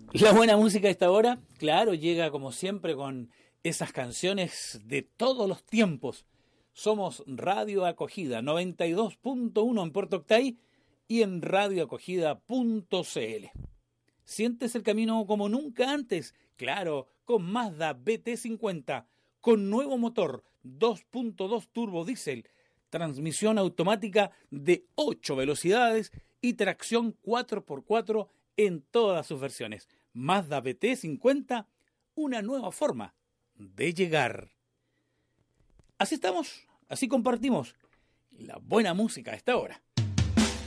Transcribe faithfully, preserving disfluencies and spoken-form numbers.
La buena música a esta hora, claro, llega como siempre con esas canciones de todos los tiempos. Somos Radio Acogida, noventa y dos punto uno en Puerto Octay y en radio acogida punto c l. ¿Sientes el camino como nunca antes? Claro, con Mazda B T cincuenta, con nuevo motor dos punto dos turbo diésel, transmisión automática de ocho velocidades y tracción cuatro por cuatro en todas sus versiones. Mazda B T cincuenta, una nueva forma de llegar. Así estamos, así compartimos la buena música a esta hora.